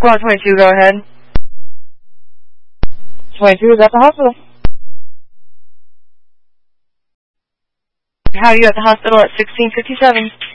Squad 22, go ahead. 22 is at the hospital. How are you at the hospital at 1657?